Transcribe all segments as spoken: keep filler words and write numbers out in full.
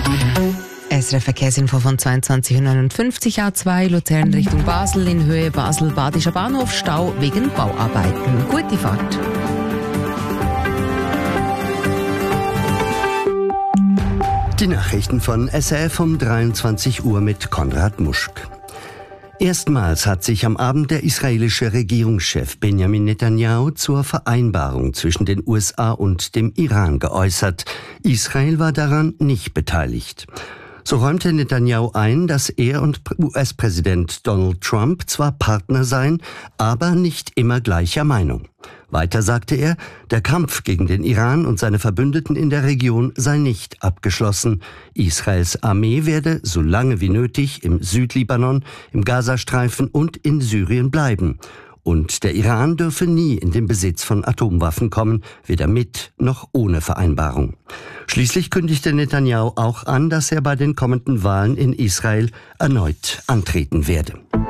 S R F-Verkehrsinfo von zweiundzwanzig Uhr neunundfünfzig, A zwei Luzern Richtung Basel, in Höhe Basel-Badischer Bahnhof, Stau wegen Bauarbeiten. Gute Fahrt. Die Nachrichten von S R F um dreiundzwanzig Uhr mit Konrad Muschk. Erstmals hat sich am Abend der israelische Regierungschef Benjamin Netanyahu zur Vereinbarung zwischen den U S A und dem Iran geäußert. Israel war daran nicht beteiligt. So räumte Netanyahu ein, dass er und U S-Präsident Donald Trump zwar Partner seien, aber nicht immer gleicher Meinung. Weiter sagte er, der Kampf gegen den Iran und seine Verbündeten in der Region sei nicht abgeschlossen. Israels Armee werde so lange wie nötig im Südlibanon, im Gazastreifen und in Syrien bleiben. Und der Iran dürfe nie in den Besitz von Atomwaffen kommen, weder mit noch ohne Vereinbarung. Schließlich kündigte Netanyahu auch an, dass er bei den kommenden Wahlen in Israel erneut antreten werde.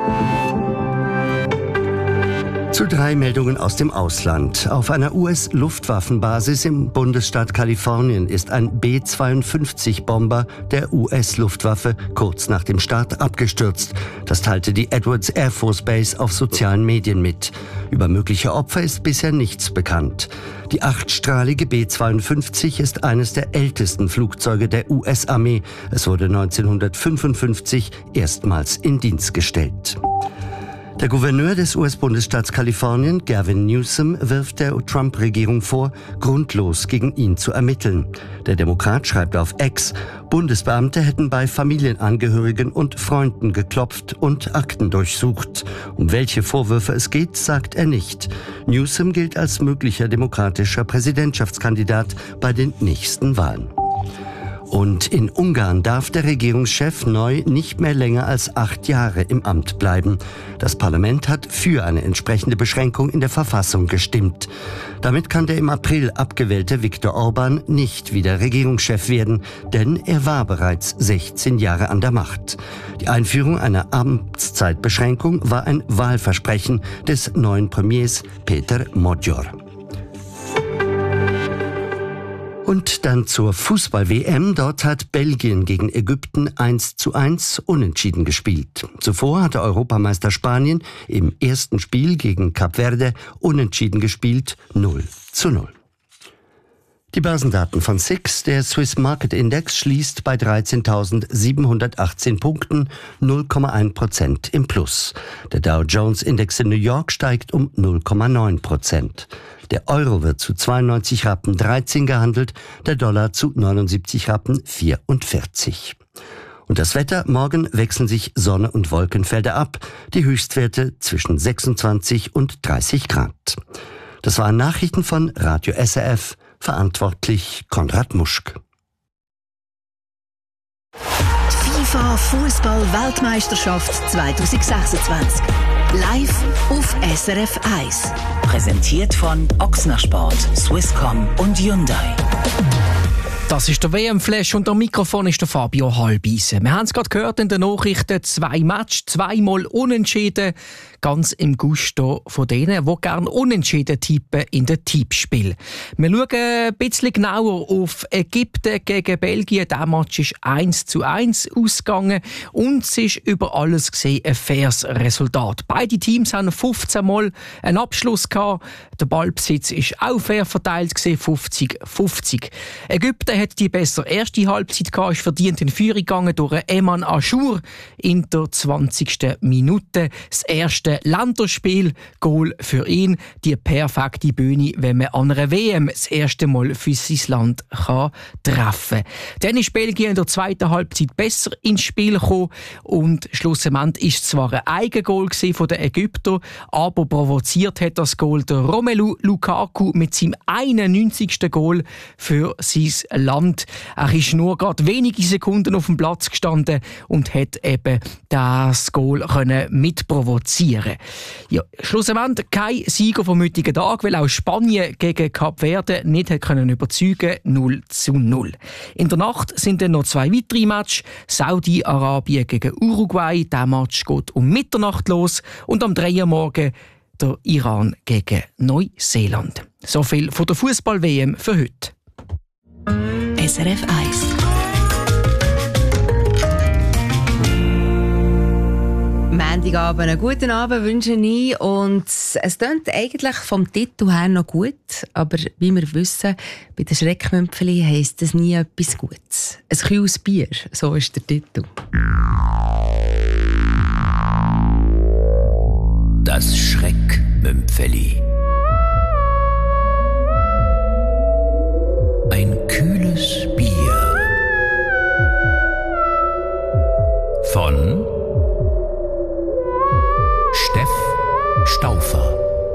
Zu drei Meldungen aus dem Ausland. Auf einer U S-Luftwaffenbasis im Bundesstaat Kalifornien ist ein B zweiundfünfzig Bomber der U S-Luftwaffe kurz nach dem Start abgestürzt. Das teilte die Edwards Air Force Base auf sozialen Medien mit. Über mögliche Opfer ist bisher nichts bekannt. Die achtstrahlige B zweiundfünfzig ist eines der ältesten Flugzeuge der U S-Armee. Es wurde neunzehnhundertfünfundfünfzig erstmals in Dienst gestellt. Der Gouverneur des U S-Bundesstaats Kalifornien, Gavin Newsom, wirft der Trump-Regierung vor, grundlos gegen ihn zu ermitteln. Der Demokrat schreibt auf X, Bundesbeamte hätten bei Familienangehörigen und Freunden geklopft und Akten durchsucht. Um welche Vorwürfe es geht, sagt er nicht. Newsom gilt als möglicher demokratischer Präsidentschaftskandidat bei den nächsten Wahlen. Und in Ungarn darf der Regierungschef neu nicht mehr länger als acht Jahre im Amt bleiben. Das Parlament hat für eine entsprechende Beschränkung in der Verfassung gestimmt. Damit kann der im April abgewählte Viktor Orban nicht wieder Regierungschef werden, denn er war bereits sechzehn Jahre an der Macht. Die Einführung einer Amtszeitbeschränkung war ein Wahlversprechen des neuen Premiers Peter Magyar. Und dann zur Fußball-W M. Dort hat Belgien gegen Ägypten eins zu eins unentschieden gespielt. Zuvor hatte Europameister Spanien im ersten Spiel gegen Kap Verde unentschieden gespielt, null zu null. Die Börsendaten von S I X. Der Swiss Market Index schließt bei dreizehntausendsiebenhundertachtzehn Punkten, null Komma eins Prozent im Plus. Der Dow Jones Index in New York steigt um null Komma neun Prozent. Der Euro wird zu zweiundneunzig Rappen dreizehn gehandelt, der Dollar zu neunundsiebzig Rappen vierundvierzig. Und das Wetter: Morgen wechseln sich Sonne und Wolkenfelder ab, die Höchstwerte zwischen sechsundzwanzig und dreißig Grad. Das waren Nachrichten von Radio S R F, verantwortlich Konrad Muschk. FIFA Fußball-Weltmeisterschaft zwanzig sechsundzwanzig. Live auf S R F eins. Präsentiert von Ochsner Sport, Swisscom und Hyundai. Das ist der W M-Flash und am Mikrofon ist der Fabio Halbisen. Wir haben es gerade gehört in den Nachrichten, zwei Matches, zweimal unentschieden. Ganz im Gusto von denen, die gerne unentschieden tippen in den Tippspiel. Wir schauen ein bisschen genauer auf Ägypten gegen Belgien. Der Match ist eins zu eins ausgegangen und es ist über alles gesehen ein faires Resultat. Beide Teams haben fünfzehn Mal einen Abschluss gehabt. Der Ballbesitz ist auch fair verteilt gesehen, fünfzig fünfzig. Ägypten hat die bessere erste Halbzeit gehabt, ist verdient in Führung gegangen durch Eman Achour in der zwanzigsten Minute. Das erste Länderspiel-Goal für ihn. Die perfekte Bühne, wenn man an einer W M das erste Mal für sein Land kann treffen kann. Dann ist Belgien in der zweiten Halbzeit besser ins Spiel gekommen und schlussendlich ist es zwar ein Eigengoal von den Ägyptern, aber provoziert hat das Goal der Romelu Lukaku mit seinem einundneunzigsten Goal für sein Land. Er ist nur gerade wenige Sekunden auf dem Platz gestanden und hat eben das Goal können mitprovozieren. Ja, schlussendlich kein Sieger vom heutigen Tag, weil auch Spanien gegen Kap Verde nicht hat können überzeugen, null zu null. In der Nacht sind dann noch zwei weitere Matches. Saudi-Arabien gegen Uruguay, der Match geht um Mitternacht los und am drei Uhr morgen der Iran gegen Neuseeland. So viel von der Fußball-W M für heute. S R F eins. Freitagabend einen guten Abend wünsche ich. Und es klingt eigentlich vom Titel her noch gut, aber wie wir wissen, bei den Schreckmümpfeli heisst es nie etwas Gutes. Ein kühles Bier, so ist der Titel. Das Schreckmümpfeli.